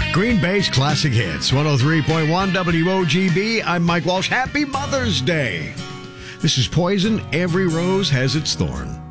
Green Bay's Classic Hits, 103.1 WOGB. I'm Mike Walsh. Happy Mother's Day. This is Poison. Every rose has its thorn.